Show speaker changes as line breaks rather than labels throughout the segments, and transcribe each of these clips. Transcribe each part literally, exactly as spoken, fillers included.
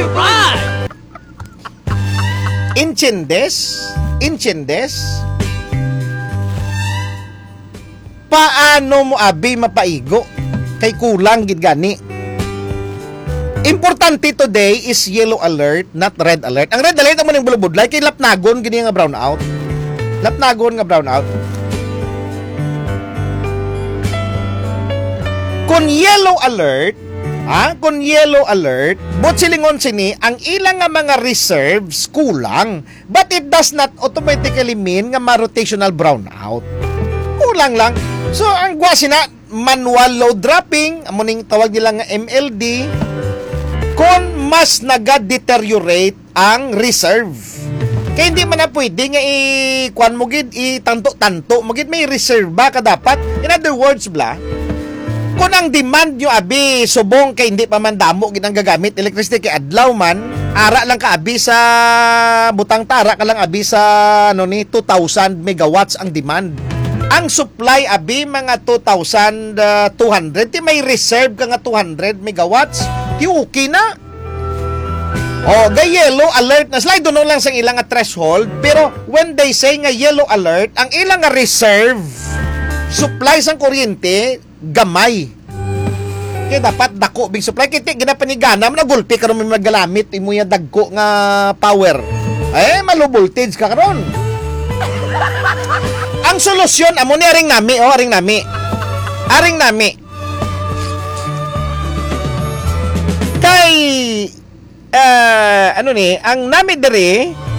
Alright!
Inchendes? Inchendes? Paano mo abi mapaigo? Kay kulang gid gani. Importante today is yellow alert, not red alert. Ang red alert amo ning bulubudlay kay lapnagon gini nga brown out. Lapnagon nga brown out. Kung yellow alert, ha? Kung yellow alert, but silingon sini, ang ilang nga mga reserves kulang. But it does not automatically mean nga ma-rotational brownout. Kulang lang. So, ang gwa sina, manual load dropping, amuning tawag nila nga M L D, kung mas nag-deteriorate ang reserve. Kaya hindi man na pwede nga i-kwan mo gid, i-tanto-tanto, magid may reserve ba ka dapat? In other words, bla, kung ang demand nyo abi subong kay hindi pa man damo ginang gagamit electricity kay adlaw man ara lang ka abi sa butang tara ka lang abi sa ano ni two thousand megawatts ang demand. Ang supply abi mga two thousand two hundred ti may reserve ka nga two hundred megawatts ti okay na. Oh, ga yellow alert na slide doon lang sa ilang nga threshold pero when they say nga yellow alert ang ilang nga reserve supply sang kuryente gamay. Kaya dapat dako big supply kiti ginapanigana mo na gulpi karon may magalamit imo ya dagko nga power. Eh malo voltage ka karon. Ang solusyon amo ni aring nami oh aring nami. Aring nami. Kay uh, ano ni ang nami dere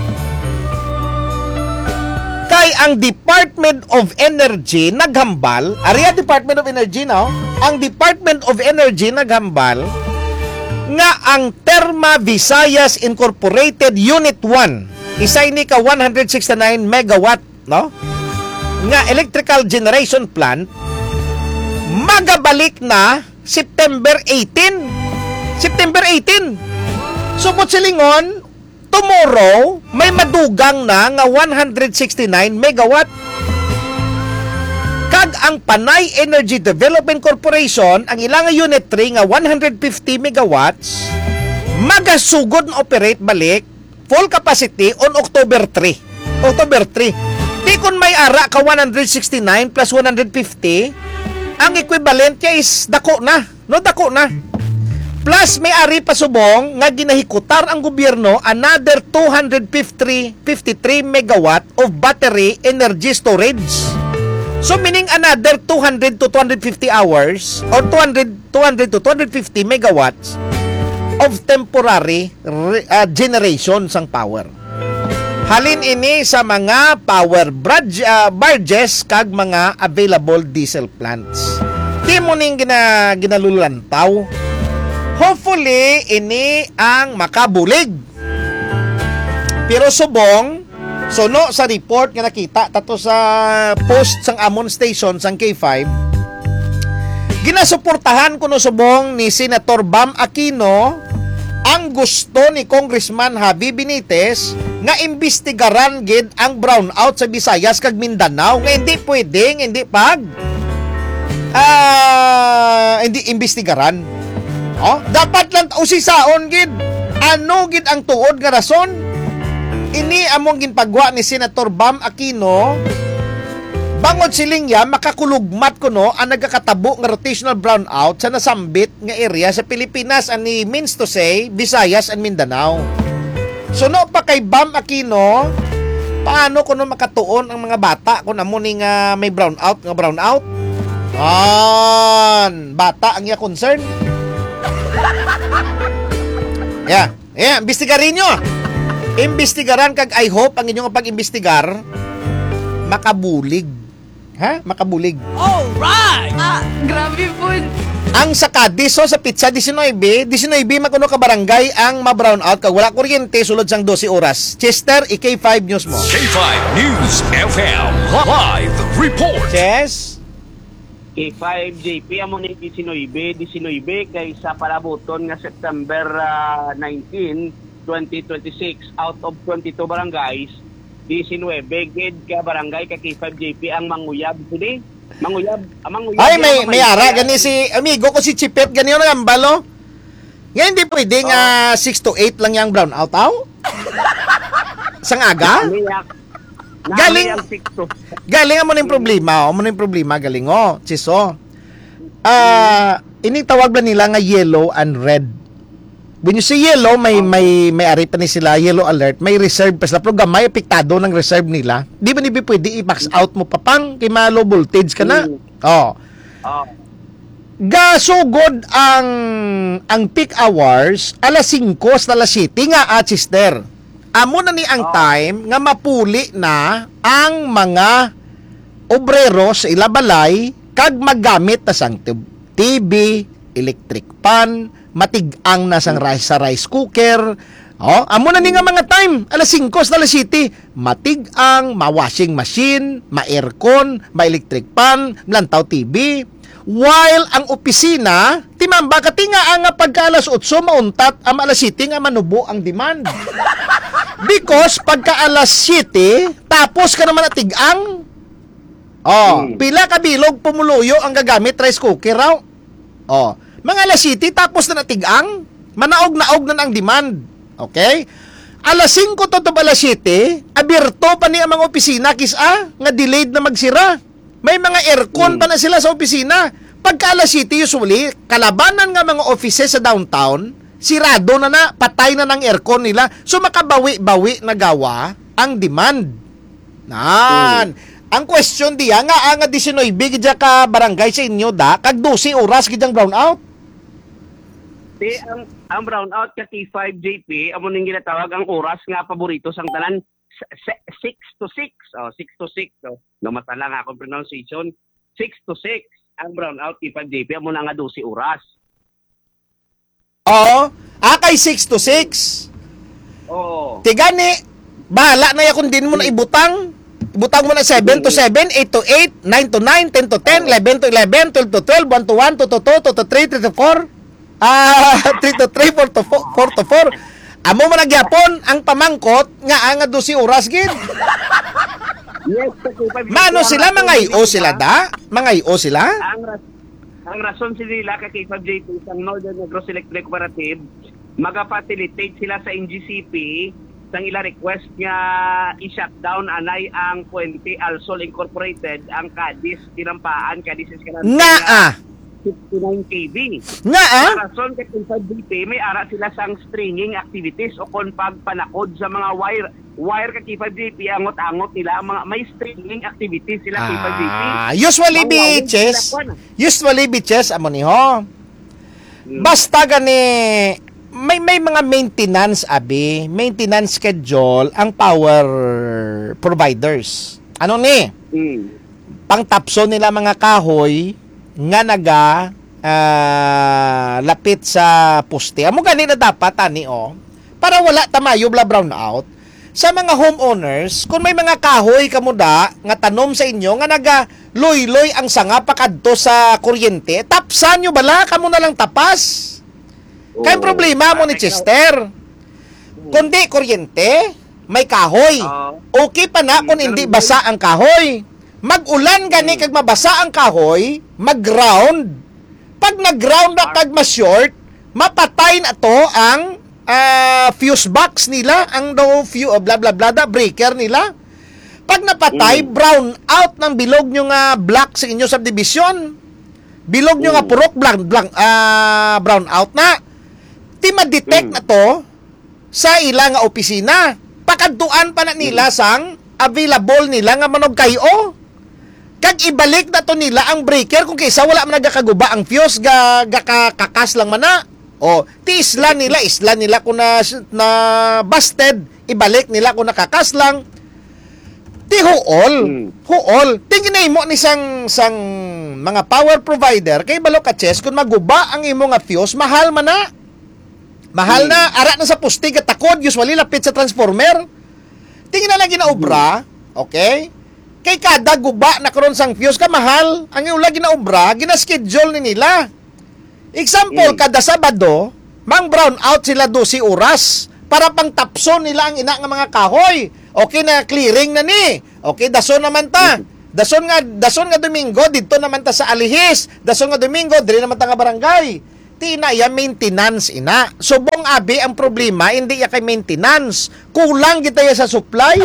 kay ang Department of Energy naghambal, ariya Department of Energy now, ang Department of Energy naghambal nga ang Terma Visayas Incorporated Unit one, isa ini ka one hundred sixty-nine megawatt, no? Nga electrical generation plant magabalik na September eighteen. September eighteen. Subot silingon tomorrow, may madugang na nga one hundred sixty-nine megawatt. Kag ang Panay Energy Development Corporation, ang ilang unit three nga one hundred fifty megawatts, magasugod na operate balik, full capacity on October three. October three. Di kun may ara ka one hundred sixty-nine plus one hundred fifty, ang equivalent niya is dako na. No, dako na. Plus, may ari pa subong nga ginahikutar ang gobyerno another two hundred fifty-three megawatt of battery energy storage. So, meaning another two hundred to two hundred fifty hours or two hundred, two hundred to two hundred fifty megawatts of temporary uh, generation sang power. Halin ini sa mga power barge, uh, barges kag mga available diesel plants. Di mo ning gina, ginalululantaw. Hopefully, ini ang makabulig. Pero subong, suno sa report nga nakita tato sa post sang Amon Station sang K five, ginasuportahan kuno subong ni Senator Bam Aquino ang gusto ni Congressman Javi Benitez nga imbestigaran gid ang brownout sa Visayas kag Mindanao nga hindi pwedeng hindi pag uh, hindi imbestigaran. Oh, dapat lang usisaon gid. Ano gid ang tuod nga rason? Ini among ginpagwa ni Senator Bam Aquino. Bangod siling ya makakulugmat kuno ang nagakatabo nga rotational brownout sa nasambit nga area sa Pilipinas, ani means to say Visayas and Mindanao. Suno pa kay Bam Aquino, paano kuno makatuon ang mga bata kung amo ni nga may brownout nga brownout? An, bata ang iya concern. Yeah, yeah, imbestigarin nyo. Imbestigaran kag I hope ang inyong pag-imbestigar makabulig. Ha? Makabulig.
Alright!
Ah, grabe po.
Ang sa Cadiz, so, sa Pizza nineteen, nineteen makuno ka barangay ang ma-brownout kag wala kuryente sulod sang twelve oras. Chester, i K five News mo.
K five News F M Live Report.
Yes.
K five J P amo ni nineteen, nineteen kay sa palaboton nga September uh, nineteen, twenty twenty-six out of twenty-two barangays, nineteen gid ka barangay ka K five J P ang manguyab today. Manguyab, amang uyab.
Ay may may ara gani si amigo ko si Chipet gani ang ambalo. Nga hindi pwede nga six to eight lang yung brownout, aw? Sang aga? Galing-
ang sikto.
Galing mo na yung problema, o mo na yung problema, galing o, chiso. Ah, ini tawag ba nila nga yellow and red? When you say yellow, may may may ari pa ni sila, yellow alert, may reserve pa sila, pero gamay apektado ng reserve nila. Di ba ni ba pwede i-max out mo pa pang kay mga low voltage ka na? Oh.
Oh.
Gasugod ang ang peak hours alas singko sa alas siyete nga at sister. Amo na ni ang time nga mapuli na ang mga obrero sa ilabalay kag maggamit ta sang T V, electric pan, matig-ang na sang rice sa rice cooker. Oh, amo na ni nga mga time alas singko sa alas siyete, matig-ang, ma-washing machine, ma-aircon, ma-electric pan, lantaw T V. While ang opisina, timamba kati nga ang pagka alas otso mauntat, ang alas siyete nga manubo ang demand. Because pagka alas siyete, tapos ka naman atig-ang. Oh,
Hmm.
pila ka bilog pumuluyo ang gagamit rice cooker raw. Oh, mga alas siyete tapos na natig-ang, manaog-naog na ang demand. Okay? Alas singko to to alas siyete, abierto pa ni ang mga opisina kisa nga delayed na magsira. May mga aircon pa na sila sa opisina. Pagka alas siyete usually, kalabanan nga mga offices sa downtown, sirado na na, patay na ng aircon nila. So makabawi-bawi na gawa ang demand. Nan. Ang question diya nga ang nineteen gidya ka barangay sa inyo da kag twelve oras gidyang brownout.
Di ang ang brownout ka T five J P amo ning ginatawag ang oras nga paborito sang tanan six to six. Oh, six to six. Oh. No masala nga akong pronunciation. six to six ang brownout T five J P amo na nga twelve oras.
Oo. Akay six to six.
Oo.
Tigani, bahala na ya kung din mo na ibutang. Ibutang mo na seven to seven, eight to eight, nine to nine, ten to ten, eleven to eleven, twelve to twelve, one to one, two to two, two to three, three to four. Ah, three to three, four to four, four to four. Amo man nagyapon ang pamangkot nga ang twelve oras gid.
Yes, sa T five J P.
Mano sila mga i o sila da? Mga i o sila?
Ang ras ang rason sila nila kay T five J P sang Northern Negros Electric Cooperative maga-facilitate sila sa N G C P sang ila request nga i-shutdown anay ang Puente Alsol Incorporated ang Cadiz tinampaan Cadiz Escalante
Nga ah.
fifty-nine K V.
Nga ah.
Ang rason kay T five J P may ara sila sang stringing activities o kon pagpanakod sa mga wire wire ka T five J P angot-angot nila ang mga may stringing activities sila T five J P.
Ah, usually
Mga
bitches.
wire sila,
Usually bitches amo ni ho. Basta gani may may mga maintenance abi, maintenance schedule ang power providers. Ano ni?
Mm.
Pangtapso nila mga kahoy nga naga ah, lapit sa poste. Amo gani na dapat ani o. Para wala tamayo bla brown out sa mga homeowners kung may mga kahoy kamo da nga tanom sa inyo nga naga loy-loy ang sanga pakadto sa kuryente, tapsan nyo bala kamo na lang tapas. Kaya
Oo.
problema mo ni Chester. Kundi kuryente, may kahoy.
Oo.
Okay pa na kung hindi basa ang kahoy. Mag-ulan gani kag mabasa ang kahoy, mag-ground. Pag nag-ground na kag ma-short, mapatay na to ang ah, fuse box nila, ang do fuse blah blah blah da breaker nila. Pag napatay, brown out ng bilog nyo nga black sa inyo subdivision. Bilog nyo nga purok blank, blank ah, brown out na. Ti ma-detect na to sa ilang nga opisina. Pakadtuan pa na nila sang available nila nga manog kayo. Kag ibalik na to nila ang breaker kung kaysa wala man nagakaguba ang fuse ga, ga kakas lang man na. O, ti isla nila, isla nila kung na, na busted, ibalik nila kung nakakas lang. Ti huol,
Mm.
huol. Tingin na imo ni sang, sang mga power provider, kay balo ka chess, kung maguba ang imo nga fuse, mahal man na. Mahal na, ara na sa poste, katakod, usually lapit sa transformer. Tingin na lang ginaobra, okay? Kay kada guba na karon sang fuse ka mahal, ang iyong lagi na obra, gina-schedule ni nila. Example,
Mm.
kada Sabado, mang brown out sila twelve oras para pang tapso nila ang ina nga mga kahoy. Okay na clearing na ni. Okay, dason naman ta. Dason nga dason nga Domingo dito naman ta sa Alihis. Dason nga Domingo diri naman ta nga barangay. Ti na ya maintenance ina. Subong abi ang problema hindi ya kay maintenance. Kulang kita ya sa supply.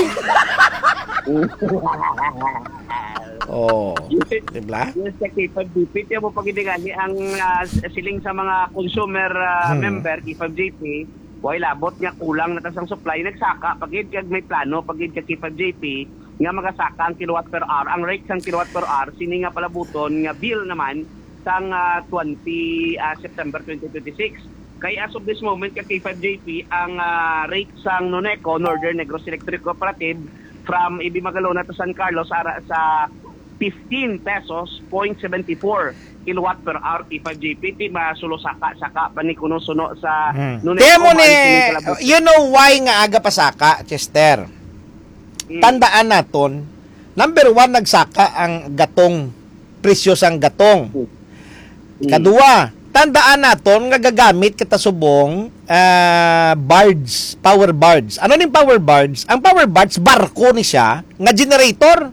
Oh, diba?
Yes, sa K five J P, tiyan mo pag-idigali ang uh, siling sa mga consumer uh,
Hmm.
member, K five J P, buhay labot nga kulang na tasang supply, nagsaka, pag-id kag may plano, pag-id kag K five J P, nga magasaka ang kilowatt per hour, ang rate sang kilowatt per hour, sini nga palabuton, nga bill naman, sang uh, twenty uh, September twenty twenty-six. Kaya as of this moment, kag K five J P, ang uh, rate sang Noneco, Northern Negros Electric Cooperative, from Ibi Magalona to San Carlos, ara, sa fifteen pesos point seven four kilowatt per hour K five J P. Ti masulo saka-saka pa ni kuno suno sa
Hmm.
Noneco.
Tiyan mo ni,
Maalisin yung kalabot.
you know why nga aga pasaka, Chester?
Mm.
Tandaan naton, number one, nagsaka ang gatong, presyos ang gatong.
Mm.
Kadua, tandaan naton nga gagamit kita subong uh, barge, power barge. Ano ning power barge? Ang power barge, barko ni siya, nga generator.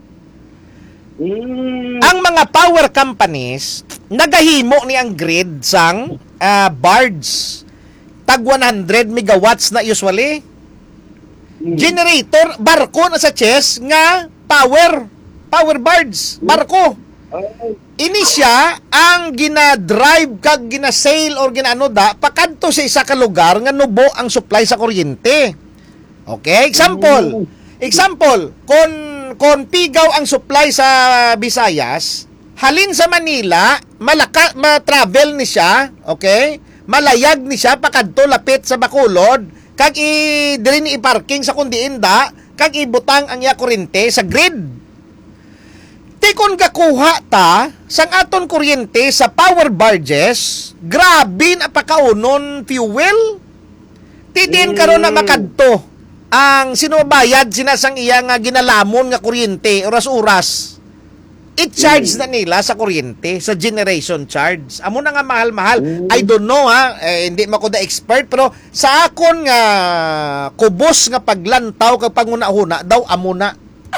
Mm.
Ang mga power companies, nagahimo ni ang grid sang uh, barge. Tag one hundred megawatts na usually.
Mm.
Generator, barko na sa chest nga power. Power barge, barko.
Oh.
Ini siya ang gina-drive kag gina-sail or ginaano da pakadto sa isa ka lugar nga nubo ang supply sa kuryente. Okay, example. Example, kon kon pigaw ang supply sa Visayas, halin sa Manila, malaka ma-travel ni siya, okay? Malayag ni siya pakadto lapit sa Bacolod, kag i diri ni i-parking sa kundiinda, kag ibutang ang iya kuryente sa grid. Tikon kakuha ta sang aton kuryente sa power barges, grabe na pakaunon fuel. Tidin karon na makadto ang sinubayad sinasang iya nga ginalamon nga kuryente oras-oras. I-charge na nila sa kuryente, sa generation charge. Amo na nga mahal-mahal. I don't know ha, eh, hindi mako da expert, pero sa akon nga kubos nga paglantaw kag panguna-una daw amo na.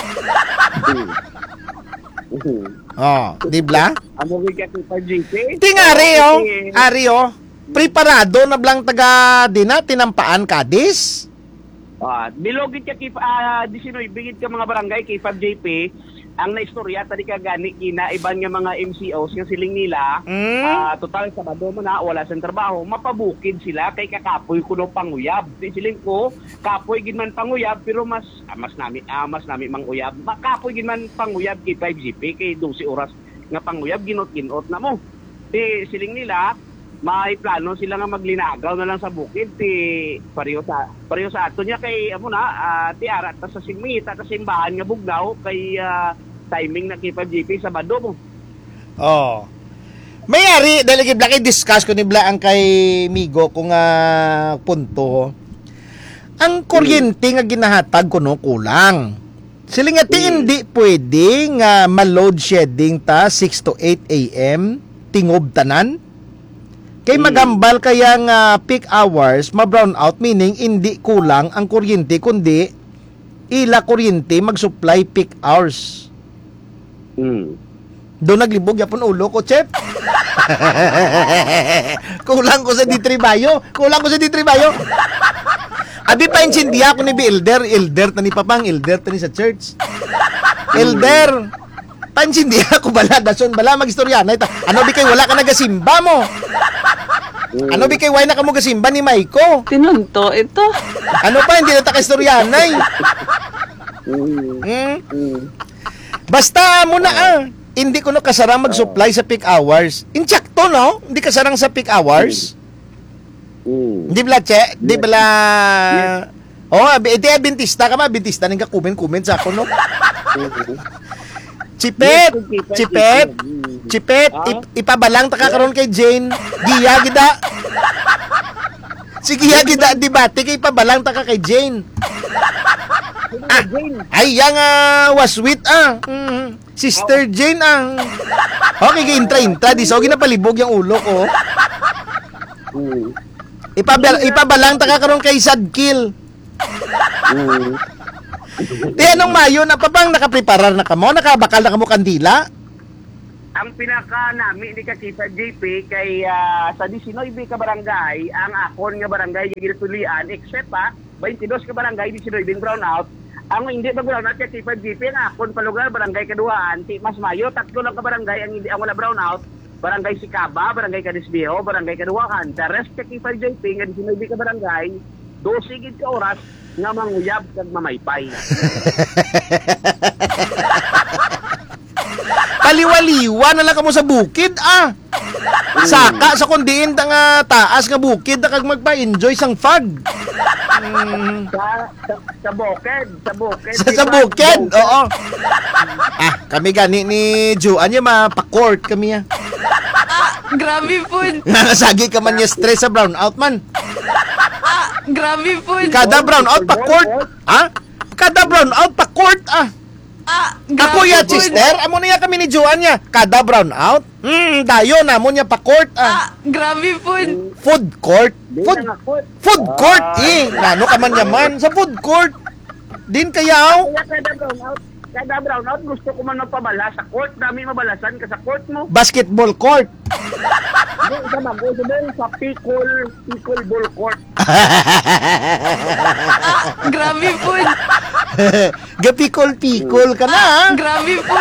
Oh, di ba?
Amo ka K five J P.
Tingari oh, ari oh. Preparado na blang taga dina tinampaan kadis.
Ah, bilogit ka kay uh, disinoy bigit ka mga barangay K five J P. Ang naistorya tadi ka gani kina iban nga mga M C Os nga siling nila.
Mm.
Ah, total Sabado mo na wala sa trabaho, mapabukid sila kay kakapoy kuno panguyab. Di siling ko, kapoy gid man panguyab pero mas ah, mas nami ah, mas nami manguyab. Makapoy gid man panguyab K five J P kay twelve oras nga panguyab ginot-ginot na mo. Di siling nila may plano sila nga maglinagaw na lang sa bukid ti pareho sa pareho sa ato niya kay amo na uh, ti ara ta sa simita ta simbahan nga bugnaw kay uh, timing na K five J P Sabado mo.
Oh. Mayari dahil gid laki discuss ko ni Bla ang kay Migo kung uh, punto. Ang kuryente nga ginahatag kuno kulang. Sila nga ti hindi pwede nga ma-load shedding ta six to eight a m tingob tanan. Kay magambal kaya nga peak hours, ma-brown out, meaning hindi kulang ang kuryente, kundi ila kuryente mag-supply peak hours.
Mm.
Doon naglibog yapon ulo ko, Chef. Kulang ko sa ditribayo. Kulang ko sa ditribayo. Abi pa insindiya ko ni bi elder, elder tani papang, elder tani sa church. Elder. Pansindiya ko bala, dason bala magistorya na ita. Ano bi kay wala ka nagasimba mo? Ano bi kay why na kamo gasimba ni Maiko?
Tinunto ito.
Ano pa hindi na ta kaistoryanay? Hmm? Basta mo na ah. Hindi ko no kasarang mag-supply sa peak hours. Inchakto no? Hindi kasarang sa peak hours.
Mm.
Hindi bala che, di bala. Oh, iti adventista ka ma, adventista ning ka comment-comment sa ako no. Chipet, Chipet, Chipet, ip- ipabalang ta ka karon kay Jane. Giya gida. Sige ya gida debate kay ipabalang ta ka kay Jane. Ah, ay yang uh, was sweet ah. Mm, Sister Jane ah. Okay, kay intra-intra di so ginapalibog yung ulo ko. Ipabal ipabalang ta ka karon kay Sadkill. Di anong mayo na pa bang nakapreparar na kamo? Nakabakal na kamo kandila?
ang pinaka nami ni Kakipa J P kay uh, sa nineteen ka barangay, ang akon nga barangay gitulian except pa twenty-two ka barangay nineteen brownout. Ang hindi ba brownout kay Kakipa J P ang akon palugar barangay kaduaan, ti mas mayo tatlo lang ka barangay ang hindi ang wala brownout. Barangay Sikaba, barangay Cadisbeo, barangay Kaduakan. The rest Kakipa J P nga nineteen ka barangay, twelve gid ka oras nga manguyab kag mamaypay.
Paliwaliwa na lang kamo sa bukid ah. Saka sa kundiin ta nga taas nga bukid na kag magpa-enjoy sang fag. Mm.
Sa, sa, sa bukid, sa bukid.
Sa, sa bukid, oo. Ah, kami gani ni Joan niya mapa-court kami ah.
Grabe po.
Nangasagi ka man niya stress sa brownout man.
Grabe po.
Kada brownout pa-court. Ha? Kada brownout pa-court ah.
Ah,
Ako ya, sister, amo niya kami ni Joan niya. Kada brownout. Hmm, dayo na mo niya pa-court ah.
Ah, grabe po.
Food court. Food, food court eh. Nano ka man yaman sa food court. Din kayaw.
Kaya kada brownout, kada brownout gusto ko man magpabala sa court. Dami mabalasan ka sa court mo.
Basketball court.
Hindi, isa mag-go sa Picol, Picol Ball Court.
Grabe po.
Gapikol-pikol ka na ha.
Grabe po.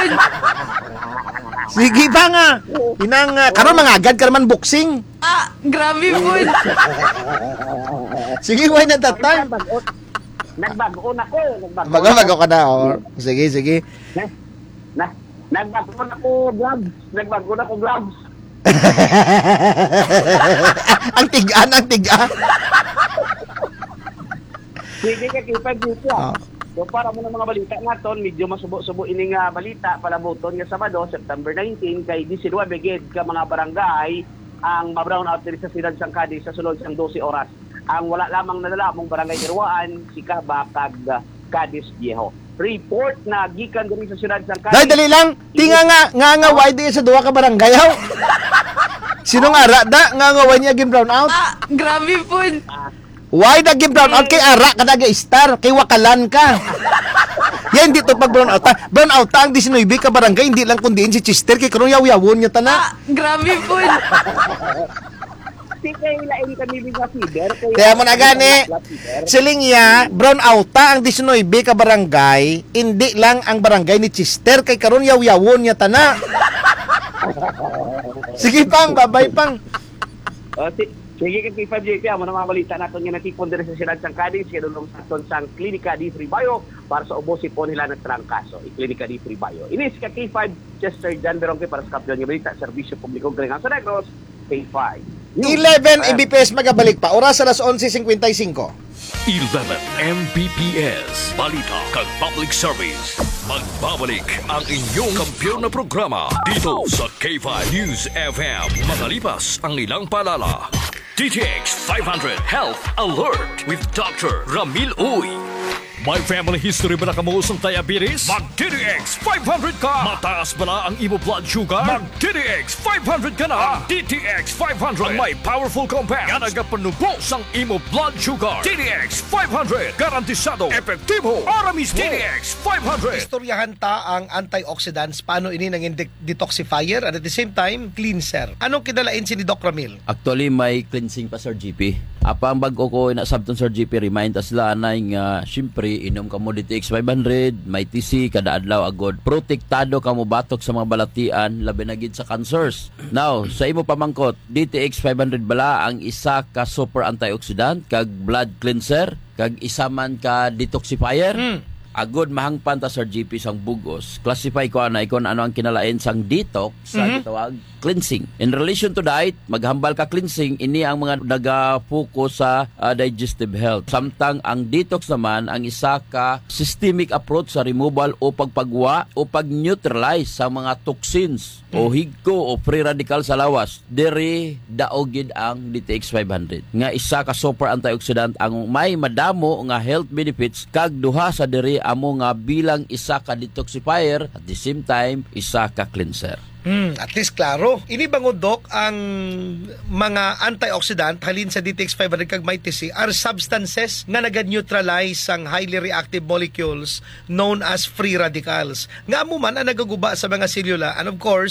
Sige pa nga. Inang, uh, karon mga agad ka naman boxing.
Ah, grabe po.
Sige, why na that time?
Nagbago na ko. Nagbago
Bago-bago ka na. Oh. Sige, sige.
Na, na, nagbago na ko gloves. Nagbago na ko gloves.
Ang tigaan, ang tigaan.
Sige ka kipa dito.
Oh.
So para mo ng mga balita naton, medyo masubo-subo ining uh, balita palabuton nga Sabado, September nineteenth kay nineteen begid ka mga barangay ang ma-brown out diri sa Sirad Sangkadi sa sulod sang twelve oras. Ang wala lamang nadala mong barangay Kiruan, Sikaba kag uh, Cadiz Viejo. Report na gikan diri sa Sirad Sangkadi.
Dahil dali lang, tinga nga, nga nga wide di sa duwa ka barangay. Haw. Sino nga ra da nga nga wide niya gim brown out?
Ah, grabe po.
Why da give brown out kay ara ka daga star kay wakalan ka. Yan dito pag brown out. Brown out ang nineteen ka barangay hindi lang kundiin si Chester kay karon yaw-yawon niya tana.
Ah, grabe po.
Si kay lain kami mga feeder.
Kaya mo na gani. Siling ya brown out ang nineteen ka barangay hindi lang ang barangay ni Chester kay karon yaw-yawon niya tana. Sige pang, babay pang.
Uh, si, sige kay K five J P, amo na mga balita natin nga natipon din sa Sirad Sangkadi, siya dulong sa aton sang Klinika di Free Bio para sa ubos ipon nila ng trangkaso, i-Klinika di Free Bio. Inis ka K five, Chester Jan Berongke para sa Kapyon ng Balita, Serbisyo Publiko Grengang sa Negros, K five.
eleven M B P S magabalik pa, oras alas eleven fifty-five.
eleven M B P S Balita kag Public Service. Magbabalik ang inyong kampiyon na programa dito sa K five News F M. Makalipas ang ilang palala. D T X five hundred Health Alert with Doctor Ramil Uy. May family history ba na kamusong diabetes? Mag-D T X five hundred ka! Mataas ba na ang imo blood sugar? Mag-D T X five hundred ka na! Ang D T X five hundred ang may powerful compound nga nagapanubos ang imo blood sugar. D T X five hundred garantisado, epektibo, aramis D T X five hundred.
Istoryahan ta ang antioxidants, paano ini nang detoxifier at at the same time, cleanser. Anong kidalain si ni Doc Ramil?
Actually, may cleansing pa, Sir G P. Apa ang bago ko na sabton, Sir G P, remind us lang na nga, syempre, inom ka mo D T X five hundred, may T C, kada adlaw agod. Protektado ka mo batok sa mga balatian, labi na gid sa cancers. Now, sa imo pamangkot, D T X five hundred bala ang isa ka super antioxidant, kag blood cleanser, kag isa man ka detoxifier. Hmm. Agod mahangpan ta, Sir G P, sang bugos. Classify ko na ikon ano ang kinalain sang detox sa mm-hmm. gitawag cleansing. In relation to diet, maghambal ka cleansing, ini ang mga naga-focus sa uh, digestive health. Samtang ang detox naman ang isa ka systemic approach sa removal o pagpagwa o pag-neutralize sa mga toxins mm-hmm. o higko o free radical sa lawas. Diri daogid ang D T X five hundred. Nga isa ka super antioxidant ang may madamo nga health benefits kag duha sa diri amo nga bilang isa ka detoxifier at the same time isa ka cleanser.
Hmm, at least klaro. Ini bangod Doc ang mga antioxidant halin sa D T X five hundred kag may T C are substances nga naga-neutralize ang highly reactive molecules known as free radicals. Nga amo man ang nagaguba sa mga selula and of course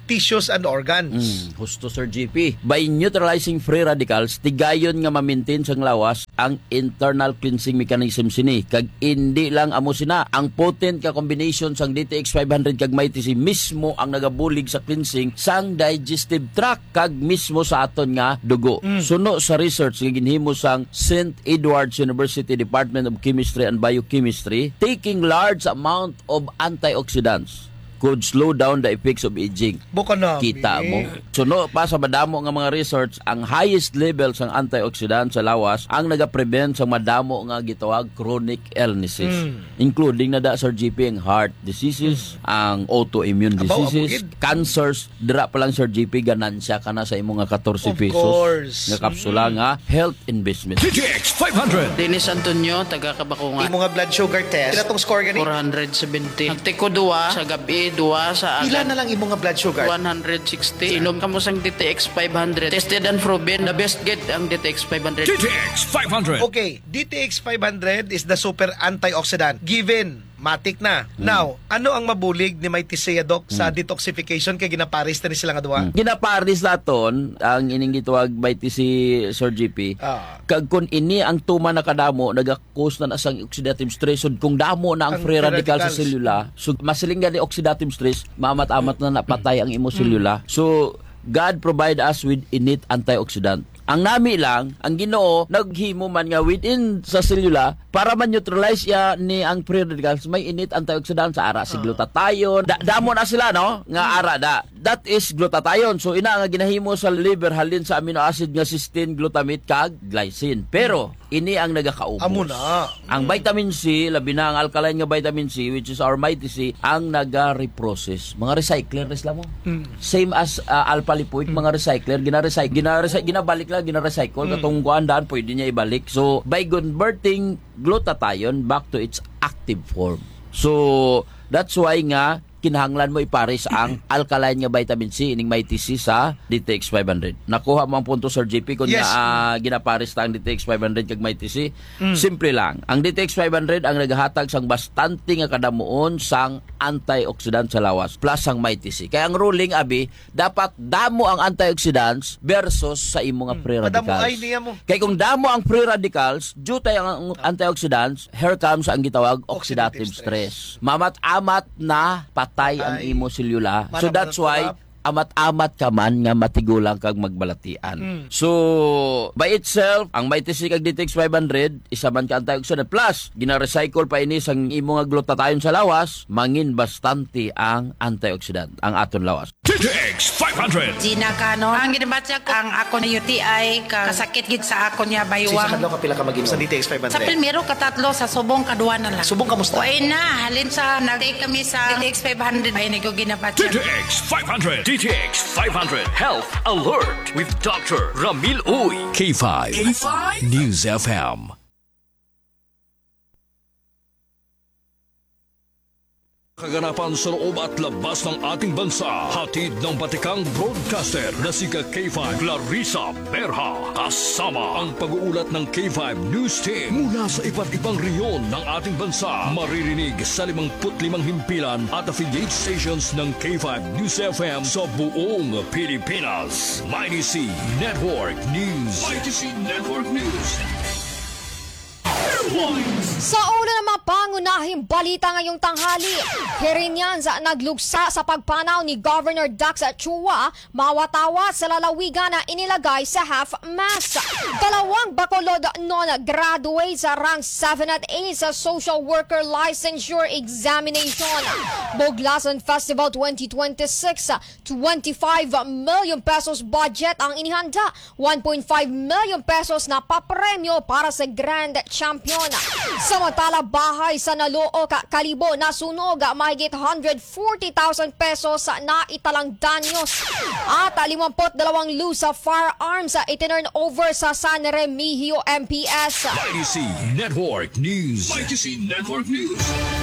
tissues and organs.
Mm, husto Sir G P. By neutralizing free radicals, tigayon nga ma-maintain sang lawas ang internal cleansing mechanism sini. Kag hindi lang amo sina, ang potent ka combination sang D T X five hundred kag may T C mismo ang nagabulig sa cleansing sang digestive tract kag mismo sa aton nga dugo. Mm. Suno sa research nga ginhimo sang Saint Edward's University Department of Chemistry and Biochemistry, taking large amount of antioxidants could slow down the effects of aging.
Buka na.
Kita mo. Suno pa sa madamo nga mga research, ang highest levels ng antioxidant sa lawas ang nagaprevent sa madamo nga gitawag chronic illnesses. Mm. Including na da Sir G P ang heart diseases, mm. ang autoimmune
Abaw,
diseases,
abugid.
cancers, dira pa lang Sir G P ganansya ka na sa imong nga fourteen
Of
pesos.
course.
Nga kapsula nga health investment.
D T X five hundred.
Dennis Antonio, taga Kabakungan.
Imo nga blood sugar test. Pila tong score gani?
four seventy. Nagtiko duwa sa gabi, duwa sa
Pila
agad.
na lang imo nga blood sugar?
one sixty. Inom ka mo sang D T X five hundred. Tested and proven. The best get ang D T X five hundred.
D T X five hundred.
Okay, D T X five hundred is the super antioxidant. Given, matik na.
Mm.
Now, ano ang mabulig ni Mighty Sia, Doc, sa detoxification kay ginaparis na ni sila nga duwa?
Mm. Ginaparis naton ang ining gitawag by T C Sir G P.
Ah.
Kag kun ini ang tuma na kadamo nagakos na asang oxidative stress sud kung damo na ang,
Ang
free
free
radical sa
radicals.
selula. So masilinggan ni oxidative stress, maamat-amat na napatay ang imo selula. So God provide us with innate antioxidant. Ang nami lang, ang Ginoo naghimo man nga within sa selula para man neutralize ya ni ang free radicals, may innate antioxidant sa ara si glutathione. Da, damo na sila no nga ara da. That is glutathione. So ina nga ginahimo sa liver halin sa amino acid nga cysteine, glutamate kag glycine. Pero ini ang nagakaubos.
Amo na.
Ang vitamin C, labi na ang alkaline nga vitamin C, which is our Mighty C, ang naga-reprocess. Mga recycler res mo. Same as uh, alpha lipoic, mga recycler, gina-recycle, gina-recycle, ginabalik lang, gina-recycle, katong kuandaan, pwede niya ibalik. So, by converting glutathione back to its active form. So, that's why nga, kinahanglan mo ipares ang alkaline nga vitamin C ining Mighty C sa D T X five hundred. Nakuha mo ang punto Sir G P kung
Yes.
na, uh, ginapares ta ang D T X five hundred kag Mighty C. Mm. Simple lang. Ang D T X five hundred ang nagahatag sang bastante nga kadamuon sang antioxidant sa lawas plus ang Mighty C. Kaya ang ruling abi dapat damo ang antioxidants versus sa imo nga free radicals.
Padamo ay niya mo.
Kaya kung damo ang free radicals, due tayo ang antioxidants, here comes ang gitawag oxidative,
Oxidative
stress. Mamat-amat na patay ang
Ay.
imo selula. So
Para
that's why
matulap.
amat-amat ka man nga matigulang kag magbalatian. So, by itself, ang Mighty C kag D T X five hundred, isa man ka antioxidant. Plus, gina-recycle pa ini sang imo nga glutathione sa lawas, mangin bastante ang antioxidant, ang aton lawas.
D T X five hundred.
Gina Cano. Ang ginabatsa ko, ang ako na U T I, ka, kasakit gid sa ako niya baywang.
ka pila ka mag-inom sa D T X five
Sa
hundred?
primero, katatlo, sa subong, kaduwa na lang.
Subong kamusta?
Uy na, halin sa, nag-take kami sa D T X five hundred. Ay, nag ginabatsa.
D T X five hundred. D T X five hundred. Health Alert with Doctor Ramil Uy. K five. K five. News F M. Kaganapan sa loob at labas ng ating bansa. Hatid ng batikang broadcaster na si K five Clarissa Berha. Kasama ang pag-uulat ng K five News Team mula sa iba't ibang reyon ng ating bansa. Maririnig sa limangput limang himpilan at affiliate stations ng K five News F M sa buong Pilipinas. Mighty C Network News. Mighty C Network News.
Sa una naman pangunahing balita ngayong tanghali, hirinyan sa naglugsa sa pagpanaw ni Governor Dax Chua, mawatawa sa lalawigan na inilagay sa half-mast. Dalawang bacolod non-graduate sa rank seven at eight sa Social Worker Licensure Examination. Buglasan Festival twenty twenty-six, twenty-five million pesos budget ang inihanda, one point five million pesos na papremyo para sa Grand Champion. Samantala, bahay sa Naloo, Kalibo na sunog, mahigit one hundred forty thousand pesos na italang danyos. At limampu't dalawang loose sa firearms itinurn over sa San Remigio M P S.
Mighty C Network News. Mighty C Network News.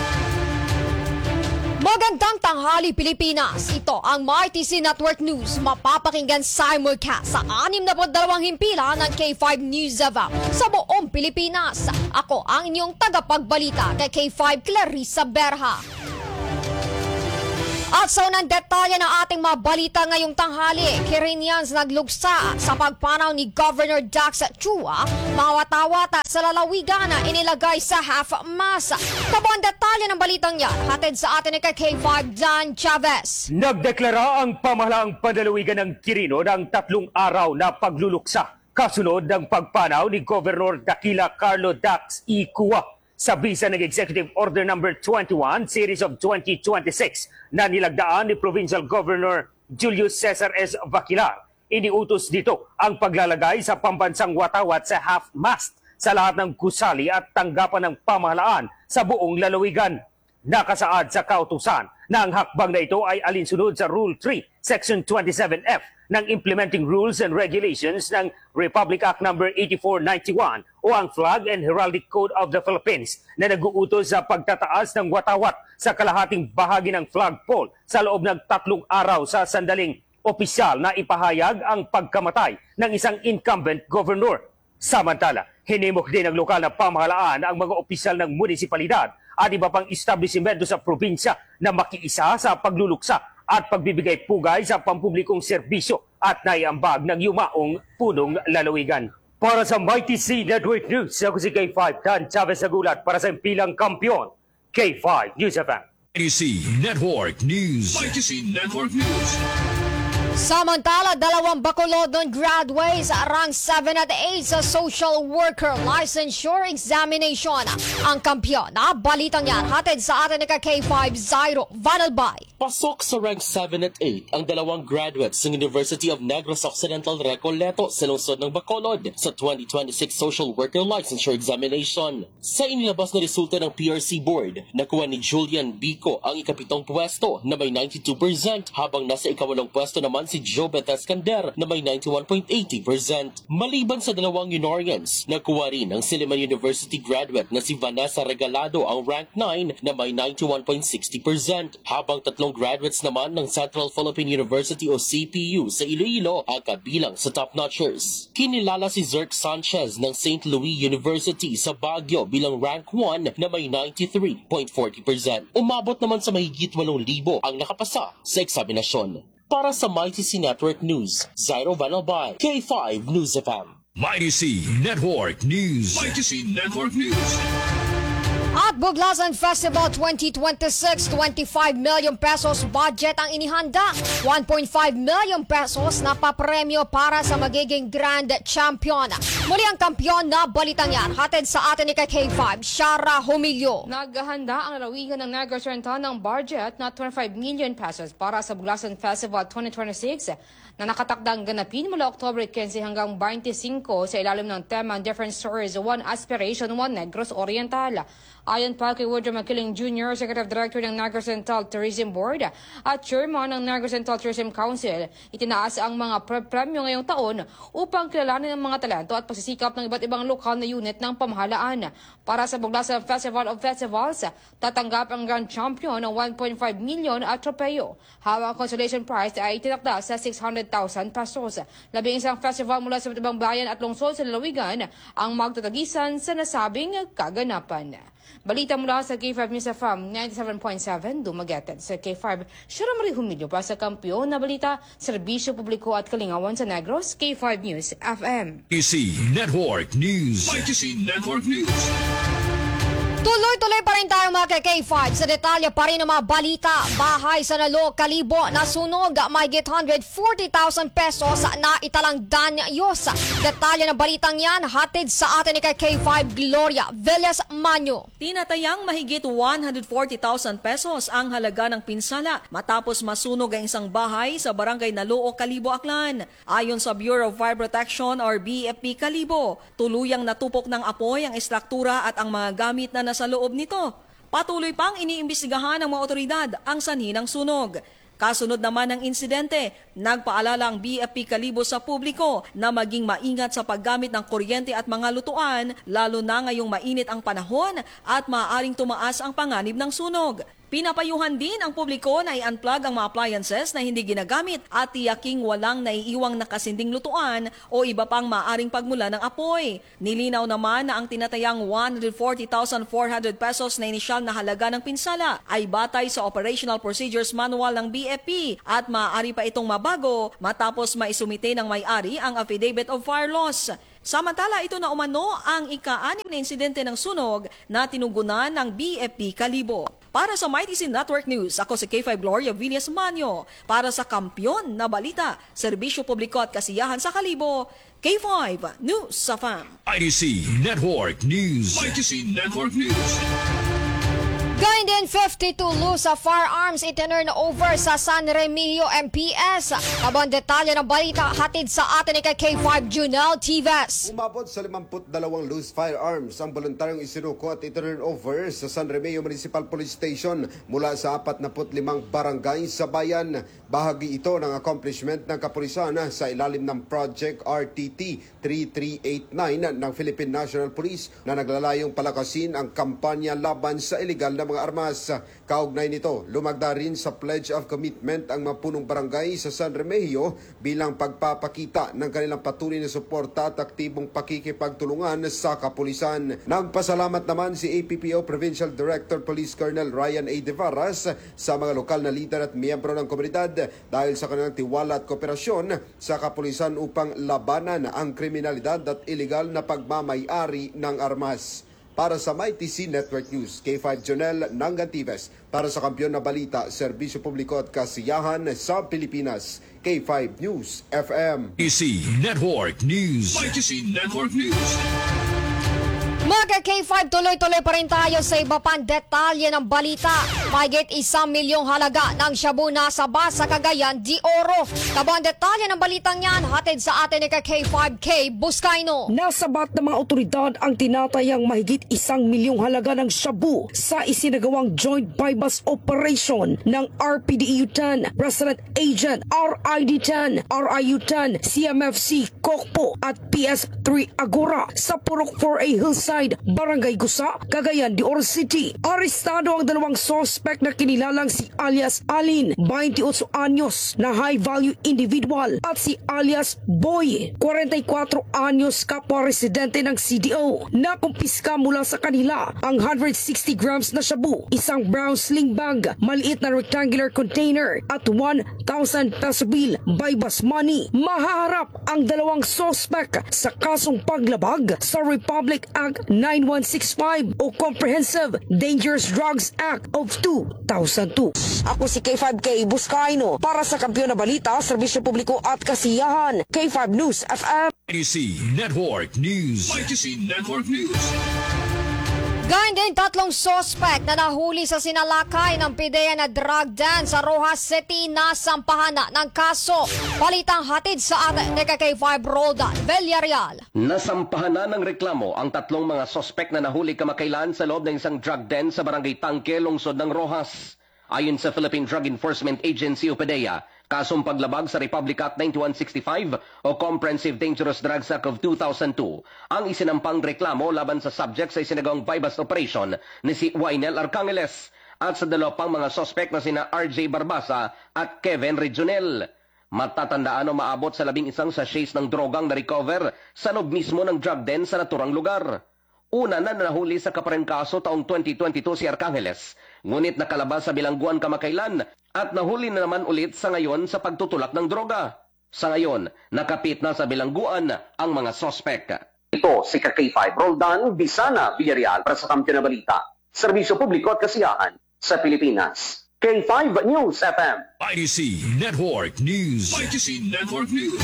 Magandang tanghali Pilipinas. Ito ang Mighty C Network News. Mapapakinggan simulcast sa anim na dalawang himpilan ng K five News F M sa buong Pilipinas. Ako ang inyong tagapagbalita kay K five Clarissa Berha. At sa unang detalye ng ating mga balita ngayong tanghali, Quirinians naglugsa sa pagpanaw ni Governor Dax Chua, mawatawata sa lalawigan na inilagay sa half-mast. Kabuang detalye ng balitang yan, hatid sa atin ni K five Dan Chavez.
Nagdeklara ang pamahalaang pandalawigan ng Quirino ng tatlong araw na pagluluksa kasunod ng pagpanaw ni Governor Daquila Carlo Dax E. Chua sa bisa ng Executive Order number twenty-one, Series of twenty twenty-six na nilagdaan ni Provincial Governor Julius Cesar S. Baquilar. Iniutos dito ang paglalagay sa pambansang watawat sa half-mast sa lahat ng gusali at tanggapan ng pamahalaan sa buong lalawigan. Nakasaad sa kautusan na ang hakbang na ito ay alinsunod sa Rule three, Section twenty-seven F ng Implementing Rules and Regulations ng Republic Act number eighty-four ninety-one o ang Flag and Heraldic Code of the Philippines na nag-uutos sa pagtataas ng watawat sa kalahating bahagi ng flagpole sa loob ng tatlong araw sa sandaling opisyal na ipahayag ang pagkamatay ng isang incumbent governor. Samantala, hinimok din ng lokal na pamahalaan ang mga opisyal ng munisipalidad at iba pang establishmento sa probinsya na makiisa sa pagluluksa at pagbibigay pugay sa pampublikong serbisyo at naiambag ng yumaong punong lalawigan. Para sa Mighty C Network News, ako si K five Dan Chavez Agulat para sa impilang kampiyon, K five News F M.
Mighty C Network News. Mighty C Network News.
Samantala, dalawang Bacolodon graduates sa rank seven at eight sa Social Worker Licensure Examination. Ang kampiyon na balitang yan, hatid sa atin ni K five Zairo Vanalbay.
Pasok sa rank seven at eight ang dalawang graduates ng University of Negros Occidental Recoleto sa lungsod ng Bacolod sa twenty twenty-six Social Worker Licensure Examination. Sa inilabas na resulta ng P R C Board, nakuha ni Julian Bico ang ikapitong pwesto na may ninety-two percent habang nasa ikawalong pwesto naman si Jobet Escander na may ninety-one point eight zero percent. Maliban sa dalawang Unorians, nakuha rin ang Silliman University graduate na si Vanessa Regalado ang rank nine na may ninety-one point six zero percent, habang tatlong graduates naman ng Central Philippine University o C P U sa Iloilo ang kabilang sa top-notchers. Kinilala si Zerk Sanchez ng Saint Louis University sa Baguio bilang rank one na may ninety-three point four zero percent. Umabot naman sa mahigit eight thousand ang nakapasa sa eksaminasyon. Para sa Mighty C Network News, Zairo Vanalbay, K five News F M.
Mighty C Network News. Mighty C Network News.
At Buglasan Festival twenty twenty-six, twenty-five million pesos budget ang inihanda. one point five million pesos na papremyo para sa magiging Grand Champion. Muli ang kampiyon na balitang yan, hatid sa atin ni K five, Shara Humilio.
Naghahanda ang lalawigan ng Negros Oriental ng budget na twenty-five million pesos para sa Buglasan Festival twenty twenty-six na nakatakdang ganapin mula October fifteen hanggang twenty-five sa ilalim ng tema Different Stories, One Aspiration, One Negros Oriental. Ayon pa kay Woodrow Makiling Junior, Executive Director ng Negros Oriental Tourism Board at Chairman ng Negros Oriental Tourism Council, itinaas ang mga pre premyo ngayong taon upang kilalanin ang mga talento at pagsisikap ng iba't ibang lokal na unit ng pamahalaan. Para sa Buglasan Festival of Festivals, tatanggap ang Grand Champion ng one point five million at tropeo, habang consolation prize ay itinakda sa six hundred thousand pesos. Labing isang festival mula sa iba't ibang bayan at lungsod sa lalawigan ang magtatagisan sa nasabing kaganapan. Balita mula sa K five News F M ninety-seven point seven, Dumaguete. Sa K five, Shara Marie Humilio para sa kampiyon na balita, serbisyo publiko at kalingawan sa Negros, K five News F M.
Mighty C Network News. Mighty C Network News.
Tuloy-tuloy pa rin tayo mga K five sa detalye pa rin ng mga balita. Bahay sa Nalo, Kalibo, nasunog, mahigit one hundred forty thousand pesos na italang danyos. Detalye ng balitang yan, hatid sa atin ni K five, Gloria Villas Manyo.
Tinatayang mahigit one hundred forty thousand pesos ang halaga ng pinsala matapos masunog ang isang bahay sa barangay Nalo, Kalibo, Aklan. Ayon sa Bureau of Fire Protection or B F P Kalibo, tuluyang natupok ng apoy ang estruktura at ang mga gamit na sa loob nito. Patuloy pang iniimbestigahan ng mga otoridad ang sanhi ng sunog. Kasunod naman ng insidente, nagpaalala ang B F P Kalibo sa publiko na maging maingat sa paggamit ng kuryente at mga lutuan, lalo na ngayong mainit ang panahon at maaaring tumaas ang panganib ng sunog. Pinapayuhan din ang publiko na i-unplug ang mga appliances na hindi ginagamit at tiyaking walang naiiwang nakasinding lutuan o iba pang maaring pagmula ng apoy. Nilinaw naman na ang tinatayang one hundred forty thousand four hundred pesos na inisyal na halaga ng pinsala ay batay sa Operational Procedures Manual ng B F P at maaari pa itong mabago matapos maisumite ng may-ari ang Affidavit of Fire Loss. Samantala, ito na umano ang ika-anim na insidente ng sunog na tinugunan ng B F P Kalibo. Para sa Mighty C Network News, ako si K five Gloria Villas Manyo. Para sa Kampyon na Balita, Serbisyo Publiko at Kasiyahan sa Kalibo, K five News sa F A M.
I D C Network News. I D C Network News.
Gayun din, fifty-two Lusa Firearms itinurn over sa San Remigio M P S. Abang detalye ng balita hatid sa atin ni K five Junel Tives.
Umabot sa fifty-two loose firearms ang voluntaryong isinuko at itinurn over sa San Remigio Municipal Police Station mula sa forty-five barangay sa bayan. Bahagi ito ng accomplishment ng kapulisan sa ilalim ng Project R T T thirty-three eighty-nine ng Philippine National Police na naglalayong palakasin ang kampanya laban sa illegal na mga armas. Kaugnay nito, lumagda rin sa Pledge of Commitment ang mga punong barangay sa San Remigio bilang pagpapakita ng kanilang patuloy na suporta at aktibong pakikipagtulungan sa kapulisan. Nagpasalamat naman si A P P O Provincial Director Police Colonel Ryan A. De Varras sa mga lokal na lider at miyembro ng komunidad dahil sa kanilang tiwala at kooperasyon sa kapulisan upang labanan ang kriminalidad at illegal na pagmamay-ari ng armas. Para sa Mighty C Network News, K five Jonel Nangantives. Para sa Kampyon na Balita, Serbisyo Publiko at Kasiyahan sa Pilipinas, K five News F M.
I D C Network News. I D C Network News.
Mga K five, tuloy-tuloy pa rin tayo sa iba pang detalye ng balita. Mahigit isang milyong halaga ng shabu nasa bus sa Cagayan de Oro. Kabang detalye ng balitang yan, hatid sa atin ni K five K Buscaino.
Nasabat ng mga otoridad ang tinatayang mahigit isang milyong halaga ng shabu sa isinagawang Joint Bypass Operation ng R P D E U ten, Resident Agent R I D ten, R I U ten, C M F C Kokpo at P S three Agora sa Purok four A Hillside, Barangay Gusa, Cagayan de Oro City. Arestado ang dalawang suspect na kinilalang si alias Alin, twenty-eight anyos, na high-value individual, at si alias Boy, forty-four anyos, kapwa residente ng C D O. Nakumpiska mula sa kanila ang one hundred sixty grams na shabu, isang brown sling bag, maliit na rectangular container at one thousand peso bill by bus money. Mahaharap ang dalawang suspect sa kasong paglabag sa Republic Act ninety-one sixty-five o Comprehensive Dangerous Drugs Act of two thousand two. Ako si K five K Buscaino para sa Kampyon na Balita, Serbisyo Publiko at Kasiyahan, K five News F M.
I D C Network News. I D C Network News.
Gayun din, tatlong suspect na nahuli sa sinalakay ng PIDEA na drug den sa Rojas City na sampahan na ng kaso. Balitang hatid sa atin ni K five Roldan Villarreal.
Nasampahan na ng reklamo ang tatlong mga suspect na nahuli kamakailan sa loob ng isang drug den sa Barangay Tangke, lungsod ng Rojas. Ayon sa Philippine Drug Enforcement Agency o PIDEA, kasong paglabag sa Republic Act ninety-one sixty-five o Comprehensive Dangerous Drugs Act of two thousand two ang isinampang reklamo laban sa subject sa isinagawang bypass operation ni si Wainel Arcangeles at sa dalawa pang mga suspect na sina R J Barbasa at Kevin Regionel. Matatandaan o maabot sa labing isang sachets ng drogang na-recover sa loob mismo ng drug den sa naturang lugar. Una na nahuli sa kapareng kaso taong twenty twenty-two si Arcangeles, ngunit nakalabas sa bilangguan kamakailan at nahuli na naman ulit sa ngayon sa pagtutulak ng droga. Sa ngayon, nakapit na sa bilangguan ang mga sospek. Ito si K five Roldan Bisana Villarreal para sa Kampyon na Balita, Serbisyo Publiko at Kasiyahan sa Pilipinas. K five News F M.
I D C Network News. I D C Network News.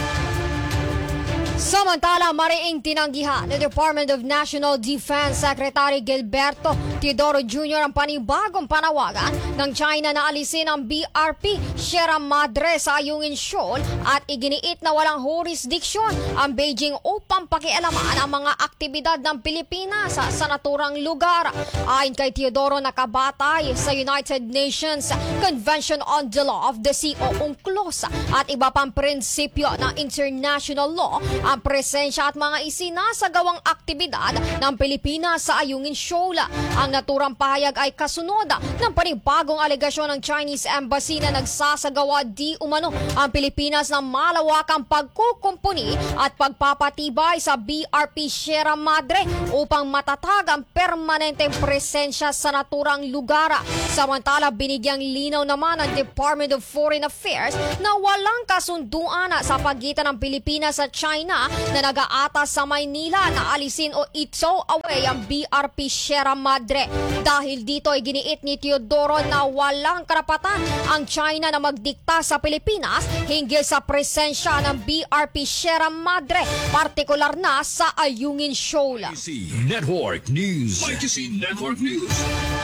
Samantala, mariing tinanggihan ni Department of National Defense Secretary Gilberto Teodoro Junior ang panibagong panawagan ng China na alisin ang B R P Sierra Madre sa Ayungin Shoal at iginiit na walang jurisdiksyon ang Beijing upang pakialaman ang mga aktibidad ng Pilipinas sa, sa naturang lugar. Ayon kay Teodoro, nakabatay sa United Nations Convention on the Law of the Sea o UNCLOS at iba pang prinsipyo ng international law ang presensya at mga isinasagawang aktibidad ng Pilipinas sa Ayungin Shoal. Ang Ang naturang pahayag ay kasunod ng panibagong alegasyon ng Chinese Embassy na nagsasagawa di umano ang Pilipinas ng malawakang pagkukumpuni at pagpapatibay sa B R P Sierra Madre upang matatag ang permanenteng presensya sa naturang lugar. Samantala, binigyang linaw naman ng Department of Foreign Affairs na walang kasunduan sa pagitan ng Pilipinas at China na nag-aatas sa Maynila na alisin o itso away ang B R P Sierra Madre. Dahil dito ay giniit ni Teodoro na walang karapatan ang China na magdikta sa Pilipinas hinggil sa presensya ng B R P Sierra Madre, partikular na sa Ayungin Shoal.
Network News. Y T C Network News.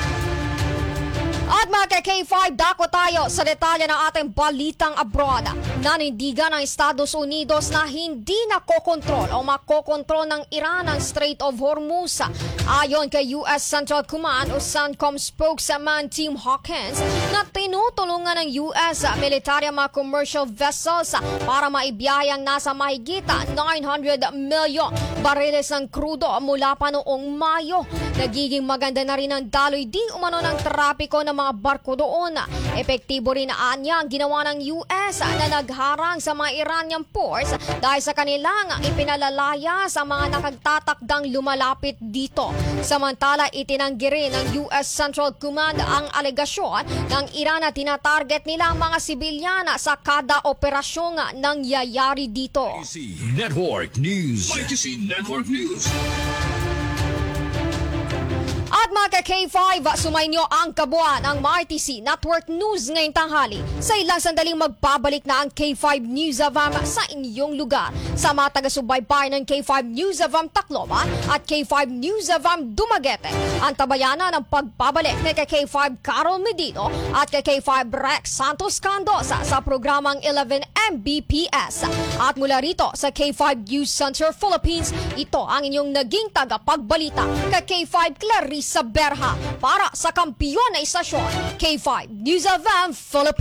At mga K five, dako tayo sa detalye ng ating balitang abroad. Nanindigan ng Estados Unidos na hindi nakokontrol o makokontrol ng Iran ang Strait of Hormuz. Ayon kay U S Central Command o CENTCOM spokesman Tim Hawkins na tinutulungan ng U S military mga commercial vessels para maibiyayang nasa mahigit nine hundred million bariles ng krudo mula pa noong Mayo. Nagiging maganda na rin ang daloy di umano ng trapiko ng mga barko doon. Epektibo rin na anya ang ginawa ng U S na nagharang sa mga Iranian ports dahil sa kanilang ipinalalaya sa mga nakagtatakdang lumalapit dito. Samantala, itinanggi rin ng U S Central Command ang alegasyon ng Iran na tinatarget nila ang mga sibilyan sa kada operasyong nangyayari dito.
Network News. Y T C Network News.
At mga K five, sumainyo ang kabuuan ng M R T C Network News ngayong tanghali. Sa ilang sandaling magbabalik na ang K five News of A M sa inyong lugar. Sa mga taga-subaybay ng K five News of A M Tacloban at K five News of A M Dumaguete, ang tabayanan ng pagbabalik kay K five Carol Medino at kay K five Rex Santos Candosa sa programang eleven M B P S. At mula rito sa K five News Center Philippines, ito ang inyong naging tagapagbalita kay K five Clarissa Berha para sa kampiyon na istasyon K five News of A M Philippines.